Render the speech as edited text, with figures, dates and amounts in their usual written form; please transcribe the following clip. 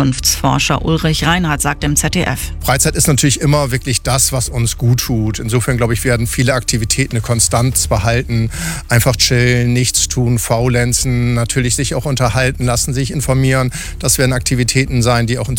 Zukunftsforscher Ulrich Reinhardt sagt im ZDF. Freizeit ist natürlich immer wirklich das, was uns gut tut. Insofern, glaube ich, werden viele Aktivitäten eine Konstanz behalten. Einfach chillen, nichts tun, faulenzen, natürlich sich auch unterhalten lassen, sich informieren. Das werden Aktivitäten sein, die auch in